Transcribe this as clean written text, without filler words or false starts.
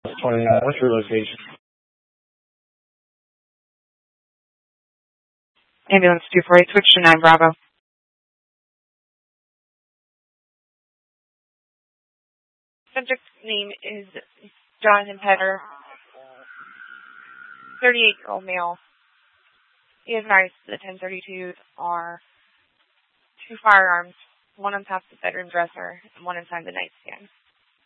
29. What's your location? Ambulance 248, switch to 9 Bravo. Subject's name is Jonathan Petter, 38-year-old male. He has knives to the 1032 are 2 firearms, one on top of the bedroom dresser and one inside the nightstand.